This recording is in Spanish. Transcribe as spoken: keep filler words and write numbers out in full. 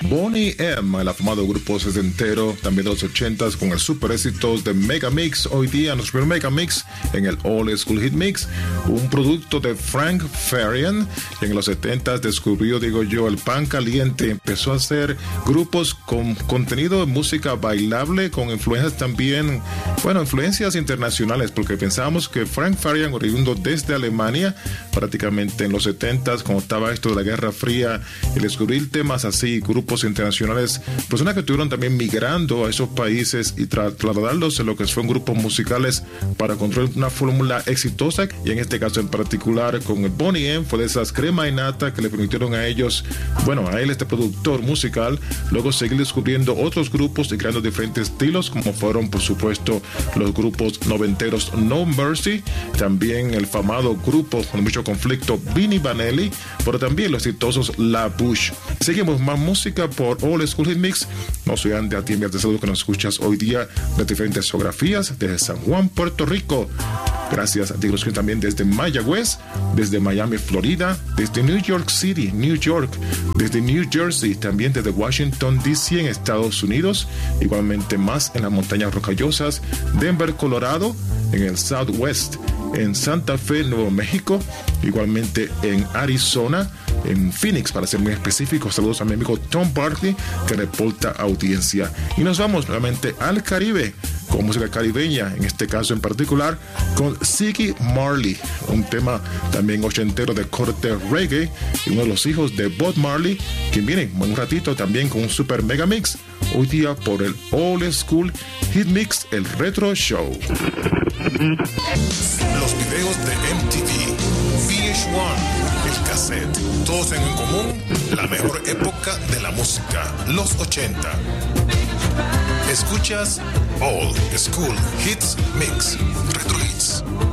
Boney M, el afamado grupo sesentero, también de los ochentas, con el super éxito de Mega Mix. Hoy día nuestro primer Mega Mix en el Old School Hit Mix, un producto de Frank Farian, que en los setentas descubrió, digo yo, el pan caliente. Empezó a hacer grupos con contenido de música bailable, con influencias también, bueno, influencias internacionales, porque pensábamos que Frank Farian, oriundo desde Alemania, prácticamente en los setentas, cuando estaba esto de la Guerra Fría, el descubrir temas así, grupos internacionales, personas que estuvieron también migrando a esos países y tra- trasladarlos en lo que fueron grupos musicales para construir una fórmula exitosa, y en este caso en particular con el Boney M fue de esas crema y nata que le permitieron a ellos, bueno, a él, este productor musical, luego seguir descubriendo otros grupos y creando diferentes estilos, como fueron por supuesto los grupos noventeros No Mercy, también el famado grupo con mucho conflicto Vinnie Vanilli, pero también los exitosos La Bush. Seguimos más música por Old School Hit Mix. No soy Andy, a ti enviarte saludos que nos escuchas hoy día de diferentes geografías desde San Juan, Puerto Rico. Gracias a ti que también desde Mayagüez, desde Miami, Florida, desde New York City, New York, desde New Jersey, también desde Washington D C en Estados Unidos, igualmente más en las montañas rocallosas, Denver, Colorado, en el Southwest, en Santa Fe, Nuevo México, igualmente en Arizona, en Phoenix, para ser muy específico. Saludos a mi amigo Tom Barkley, que reporta audiencia. Y nos vamos nuevamente al Caribe, con música caribeña, en este caso en particular, con Ziggy Marley, un tema también ochentero de corte reggae, y uno de los hijos de Bob Marley, quien viene en un ratito también con un super mega mix, hoy día por el Old School Hit Mix, el Retro Show. Los videos de M T V, V H uno, el cassette, todos en común, la mejor época de la música, los ochenta. Escuchas Old School Hits Mix, Retro Hits.